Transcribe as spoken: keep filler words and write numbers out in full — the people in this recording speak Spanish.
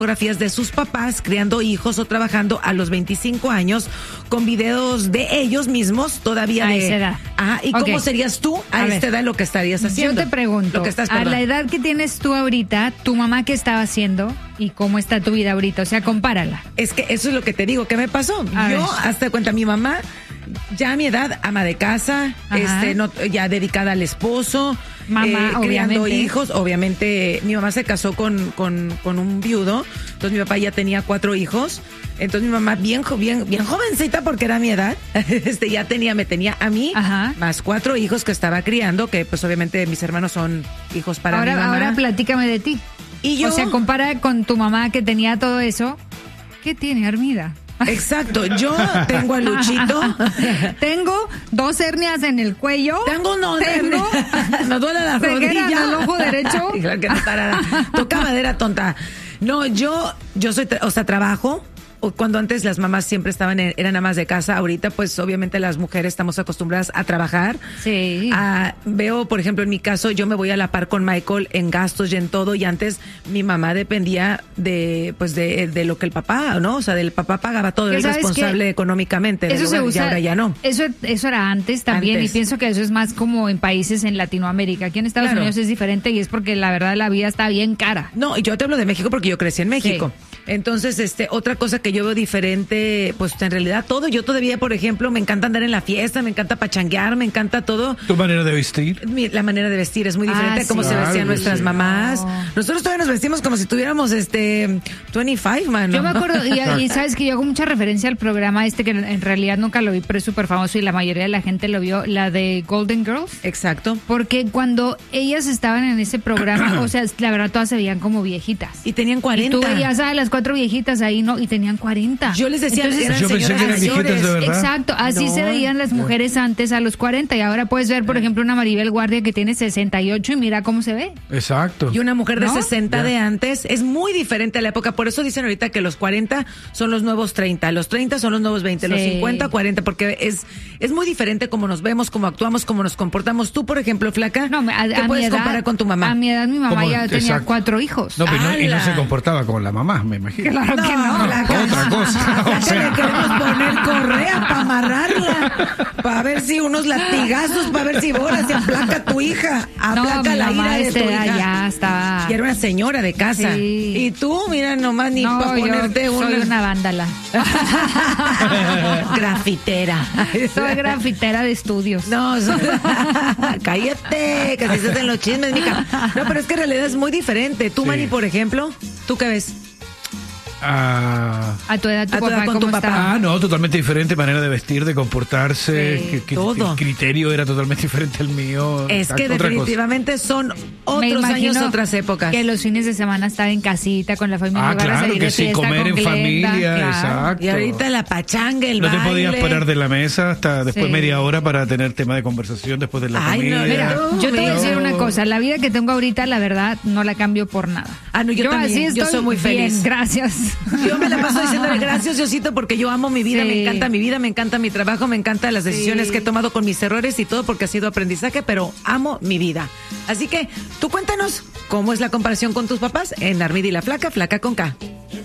fotografías de sus papás criando hijos o trabajando a los veinticinco años con videos de ellos mismos todavía a de esa edad. Ajá, ¿y Okay. cómo serías tú a, A esta ver, edad lo que estarías haciendo? Yo te pregunto, lo que estás, a perdón. la edad que tienes tú ahorita, tu mamá qué estaba haciendo y cómo está tu vida ahorita, o sea, compárala. Es que eso es lo que te digo, ¿qué me pasó? A Yo, ver. hasta cuenta, mi mamá, ya a mi edad, ama de casa, Ajá. este, no, ya dedicada al esposo, Mamá, eh, criando obviamente. hijos. Obviamente, mi mamá se casó con, con, con un viudo, entonces mi papá ya tenía cuatro hijos. Entonces mi mamá bien, jo- bien, bien jovencita porque era mi edad, este, ya tenía, me tenía a mí, Ajá. más cuatro hijos que estaba criando, que pues obviamente mis hermanos son hijos para ahora, mi mamá. ahora platícame de ti. Y yo- O sea, compara con tu mamá que tenía todo eso. ¿Qué tiene, Armida? Exacto, yo tengo a Luchito. Tengo dos hernias en el cuello. Tengo no, Tengo me duele la ceguera rodilla. en el ojo derecho. Claro que no, tarada. Toca madera, tonta. No, yo, yo soy, tra- o sea, trabajo. O Cuando antes las mamás siempre estaban en- eran amas de casa, ahorita pues obviamente las mujeres estamos acostumbradas a trabajar. Sí. Ah, veo, por ejemplo, en mi caso, yo me voy a la par con Michael en gastos y en todo, y antes mi mamá dependía de, pues de, de lo que el papá, ¿no? O sea, del papá pagaba todo, Que era sabes responsable que económicamente del Eso se hogar, usa, y ahora ya no. Eso, eso era antes también, Antes. y pienso que eso es más como en países en Latinoamérica. Aquí en Estados Claro. Unidos es diferente y es porque la verdad la vida está bien cara. No, y yo te hablo de México porque yo crecí en México. Entonces, este, otra cosa que yo veo diferente, pues en realidad todo, yo todavía, por ejemplo, me encanta andar en la fiesta, me encanta pachanguear, me encanta todo. ¿Tu manera de vestir? Mi- La manera de vestir es muy diferente Ah, a cómo sí. se vestían Claro, nuestras sí. mamás. No. Nosotros todavía nos vestimos como si tuviéramos este veinticinco, man. Yo me acuerdo, y, y sabes que yo hago mucha referencia al programa este que en realidad nunca lo vi, pero es súper famoso y la mayoría de la gente lo vio, la de Golden Girls. Exacto. Porque cuando ellas estaban en ese programa, o sea, la verdad todas se veían como viejitas. Y tenían Y cuarenta. tú veías a las cuatro viejitas ahí, ¿no? Y tenían cuarenta. Yo les decía, Entonces, eran Yo pensé que señoras eran viejitas de mayores. verdad. exacto, así No. se veían las mujeres antes a los cuarenta y ahora puedes ver, por ejemplo, una Maribel Guardia que tiene sesenta y ocho y mira cómo se ve. Exacto. Y una mujer de ¿No? sesenta Ya. de antes es muy diferente a la época. Por eso dicen ahorita que los cuarenta son los nuevos treinta, los treinta son los nuevos veinte, los Sí. cincuenta, cuarenta, porque es, es muy diferente cómo nos vemos, cómo actuamos, cómo nos comportamos. Tú, por ejemplo, flaca, No, a, ¿te a puedes mi edad, comparar con tu mamá? A mi edad mi mamá ¿Cómo? ya tenía Exacto. cuatro hijos. No, pero no- y no ¡Hala! se comportaba como la mamá, me imagino. Claro que no. flaca. Otra cosa. Ya O que sea. le queremos poner correa para amarrarla, para ver si unos latigazos, para ver si ahora se aplaca tu hija, No, aplaca mi la mamá ira a de esta tu edad hija. ya estaba... Y era una señora de casa. Sí. Y tú, mira, nomás ni No, para yo ponerte soy una... una vándala. grafitera. Soy grafitera de estudios. No, so- cállate, que si estás en los chismes, mija. No, pero es que en realidad es muy diferente. Tú, Sí. Manny, por ejemplo, ¿tú qué ves? Ah, A tu edad, tu A tu edad papá, con ¿cómo tu papá. estaba? ah, no, totalmente diferente manera de vestir, de comportarse. Sí, que- que- todo. El criterio era totalmente diferente al mío. Es que Exacto, otra cosa. definitivamente son Me otros imagino años, otras épocas. que los fines de semana estaba en casita con la familia. Ah, en lugar de claro salir que de sí, fiesta comer con en Glenda, familia, claro. exacto. Y ahorita la pachanga, el No te baile. podías parar de la mesa hasta después Sí. media hora para tener tema de conversación después de la Ay, no, comida. Mira, No, yo te voy a decir no. una cosa, la vida que tengo ahorita, la verdad, no la cambio por nada. Ah, no, yo también, así yo estoy soy muy feliz. bien, gracias. Yo me la paso diciéndole gracias, Diosito, porque yo amo mi vida, Sí. me encanta mi vida, me encanta mi trabajo, me encantan las decisiones Sí. que he tomado con mis errores y todo porque ha sido aprendizaje, pero amo mi vida. Así que tú cuéntanos cómo es la comparación con tus papás en Armida y la Flaca, Flaca con K.